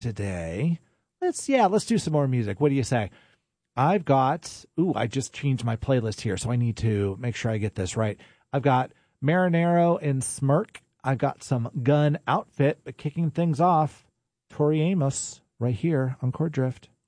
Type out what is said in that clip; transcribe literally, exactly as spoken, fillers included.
today. Let's, yeah, let's do some more music. What do you say? I've got, ooh, I just changed my playlist here, so I need to make sure I get this right. I've got Marinero and Smirk. I've got some Gun Outfit, but kicking things off, Tori Amos right here on Chord Drift.